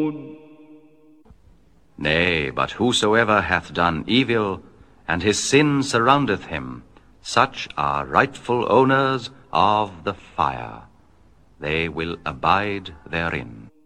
Nay, but whosoever hath done evil, and his sin surroundeth him, such are rightful owners of the fire. They will abide therein.